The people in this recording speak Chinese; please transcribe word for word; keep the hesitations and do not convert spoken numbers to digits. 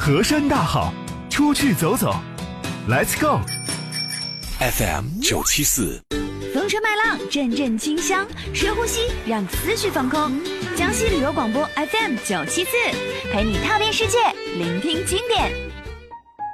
河山大好，出去走走 ，Let's go。 F M 九七四， 风吹麦浪，阵阵清香，深呼吸，让思绪放空。江西旅游广播 F M 九七四，陪你踏遍世界，聆听经典。